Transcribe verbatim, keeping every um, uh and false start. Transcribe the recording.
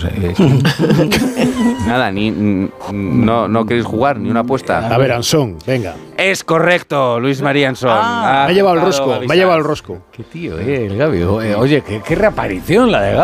sé. Nada, ni no, no queréis jugar, ni una apuesta. A ver, Ansón, venga. Es correcto, Luis María Ansón. Ah, me ha llevado el rosco, me ha llevado el rosco. Qué tío, eh, el Gabi. Oye, qué, qué reaparición la de Gabi.